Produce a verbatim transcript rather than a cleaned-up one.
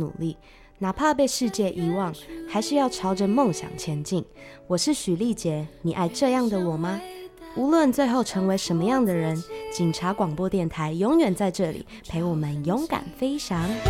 努力，哪怕被世界遗忘，还是要朝着梦想前进。我是许丽杰，你爱这样的我吗？无论最后成为什么样的人，警察广播电台永远在这里陪我们勇敢飞翔。